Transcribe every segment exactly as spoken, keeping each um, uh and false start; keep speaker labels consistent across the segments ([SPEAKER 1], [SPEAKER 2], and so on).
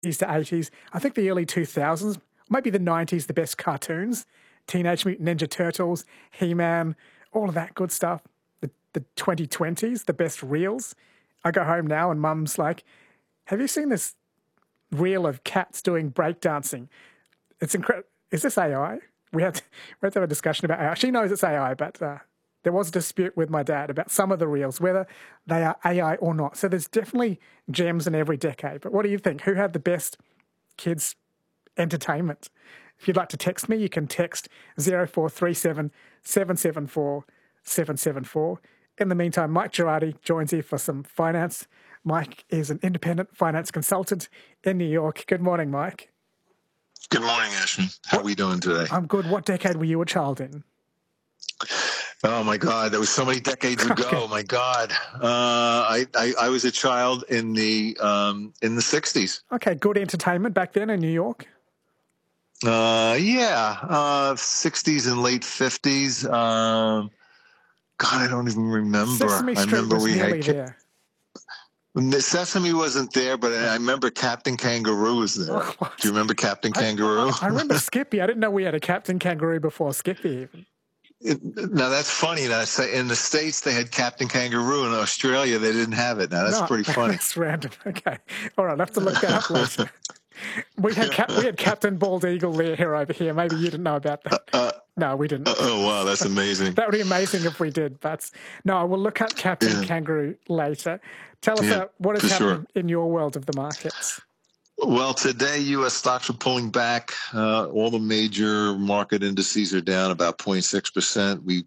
[SPEAKER 1] to eighties. I think the early two thousands, maybe the nineties, the best cartoons. Teenage Mutant Ninja Turtles, He-Man, all of that good stuff. The, the twenty twenties, the best reels. I go home now and Mum's like, have you seen this reel of cats doing breakdancing? It's incredible. Is this A I? We had, to, we had to have a discussion about A I. She knows it's A I, but uh, there was a dispute with my dad about some of the reels, whether they are A I or not. So there's definitely gems in every decade. But what do you think? Who had the best kids' entertainment? If you'd like to text me, you can text zero four three seven, seven seven four, seven seven four. In the meantime, Mike Girardi joins you for some finance. Mike is an independent finance consultant in New York. Good morning, Mike.
[SPEAKER 2] Good morning, Ashton. How are we doing today?
[SPEAKER 1] I'm good. What decade were you a child in?
[SPEAKER 2] Oh, my God. That was so many decades ago.
[SPEAKER 1] Okay.
[SPEAKER 2] My God. Uh, I, I I was a child in the um, in the sixties.
[SPEAKER 1] Okay, good entertainment back then in New York?
[SPEAKER 2] Uh, yeah, uh, sixties and late fifties. Um, God, I don't even remember.
[SPEAKER 1] Sesame
[SPEAKER 2] I
[SPEAKER 1] Street
[SPEAKER 2] remember
[SPEAKER 1] was
[SPEAKER 2] we
[SPEAKER 1] nearly
[SPEAKER 2] had
[SPEAKER 1] there.
[SPEAKER 2] The Sesame wasn't there, but I remember Captain Kangaroo was there.
[SPEAKER 1] Oh, what?
[SPEAKER 2] Do you remember Captain
[SPEAKER 1] I,
[SPEAKER 2] Kangaroo?
[SPEAKER 1] I, I remember Skippy. I didn't know we had a Captain Kangaroo before Skippy even.
[SPEAKER 2] It, now that's funny. Now say in the States they had Captain Kangaroo. In Australia they didn't have it. Now that's
[SPEAKER 1] No,
[SPEAKER 2] pretty funny.
[SPEAKER 1] That's random. Okay. All right, I'll have to look that up later. We had Cap- we had Captain Bald Eagle there here over here. Maybe you didn't know about that.
[SPEAKER 2] Uh,
[SPEAKER 1] No, we didn't.
[SPEAKER 2] oh wow, that's amazing.
[SPEAKER 1] That would be amazing if we did. But no, I will look up Captain
[SPEAKER 2] Yeah.
[SPEAKER 1] Kangaroo later. Tell us
[SPEAKER 2] Yeah,
[SPEAKER 1] uh, what is
[SPEAKER 2] for
[SPEAKER 1] happening
[SPEAKER 2] sure.
[SPEAKER 1] in your world of the markets.
[SPEAKER 2] Well, today U S stocks are pulling back. Uh, all the major market indices are down about zero point six percent. We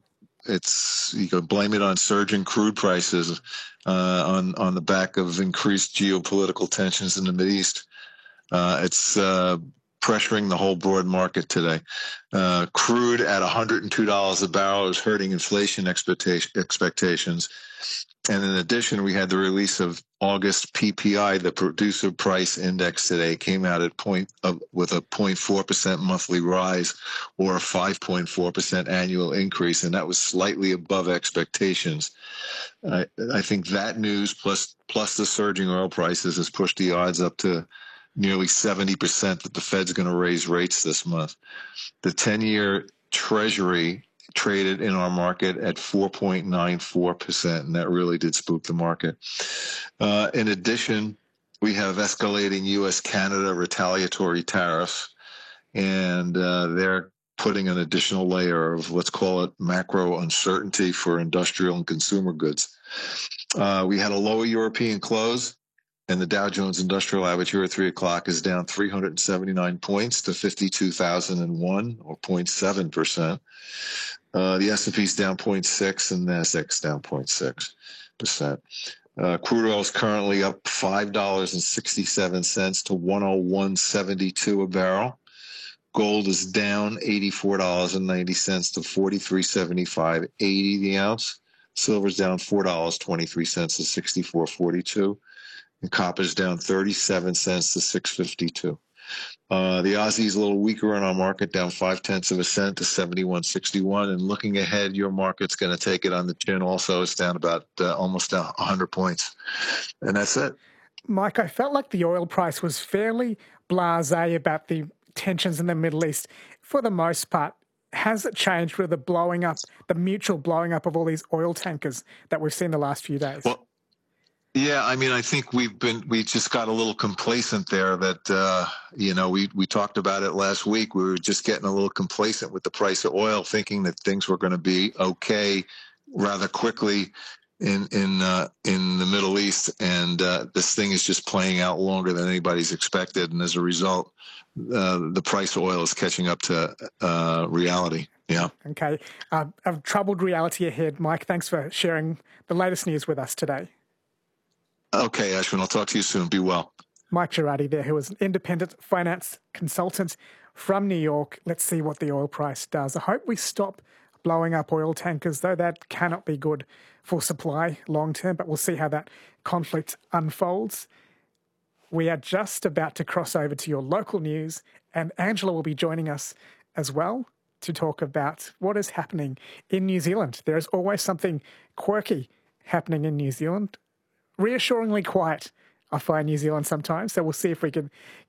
[SPEAKER 2] It's you can blame it on surging crude prices uh, on on the back of increased geopolitical tensions in the Mideast. Uh, it's uh, pressuring the whole broad market today. Uh, crude at one hundred two dollars a barrel is hurting inflation expectation, expectations. And in addition, we had the release of August P P I, the Producer Price Index today, came out at point of, with a zero point four percent monthly rise or a five point four percent annual increase, and that was slightly above expectations. Uh, I think that news plus plus the surging oil prices has pushed the odds up to nearly seventy percent that the Fed's going to raise rates this month. The ten-year Treasury traded in our market at four point nine four percent, and that really did spook the market. Uh, in addition, we have escalating U S Canada retaliatory tariffs, and uh, they're putting an additional layer of, let's call it, macro uncertainty for industrial and consumer goods. Uh, we had a lower European close, and the Dow Jones Industrial Average here at three o'clock is down three hundred seventy-nine points to fifty-two thousand one, or zero point seven percent. Uh, the S and P's down zero point six and NASDAQ's down zero point six percent. Uh, crude oil is currently up five dollars and sixty-seven cents to one oh one seventy-two a barrel. Gold is down eighty-four dollars and ninety cents to forty-three seventy-five eighty the ounce. Silver's down four dollars and twenty-three cents to sixty-four forty-two. And copper's down thirty-seven cents to six fifty-two. Uh, the Aussie's a little weaker in our market, down five tenths of a cent to seventy-one sixty-one. And looking ahead, your market's going to take it on the chin. Also, it's down about uh, almost down one hundred points, and that's it.
[SPEAKER 1] Mike, I felt like the oil price was fairly blasé about the tensions in the Middle East for the most part. Has it changed with the blowing up, the mutual blowing up of all these oil tankers that we've seen the last few days?
[SPEAKER 2] Well, yeah, I mean, I think we've been, we just got a little complacent there that, uh, you know, we, we talked about it last week. We were just getting a little complacent with the price of oil, thinking that things were going to be okay rather quickly in, in, uh, in the Middle East. And, uh, this thing is just playing out longer than anybody's expected. And as a result, uh, the price of oil is catching up to, uh, reality. Yeah.
[SPEAKER 1] Okay. Uh, a troubled reality ahead. Mike, thanks for sharing the latest news with us today.
[SPEAKER 2] Okay, Ashwin, I'll talk to you soon. Be well.
[SPEAKER 1] Mike Girardi there, who is an independent finance consultant from New York. Let's see what the oil price does. I hope we stop blowing up oil tankers, though that cannot be good for supply long term, but we'll see how that conflict unfolds. We are just about to cross over to your local news, and Angela will be joining us as well to talk about what is happening in New Zealand. There is always something quirky happening in New Zealand. Reassuringly quiet, I find New Zealand sometimes. So we'll see if we can